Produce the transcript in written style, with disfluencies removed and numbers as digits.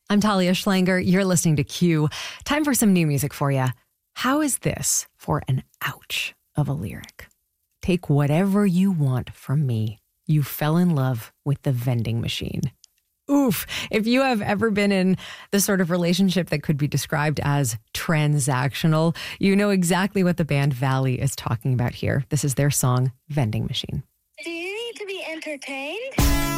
I'm Talia Schlanger. You're listening to Q. Time for some new music for you. How is this for an ouch of a lyric? Take whatever you want from me. You fell in love with the vending machine. Oof. If you have ever been in the sort of relationship that could be described as transactional, you know exactly what the band Valley is talking about here. This is their song, Vending Machine. Do you need to be entertained?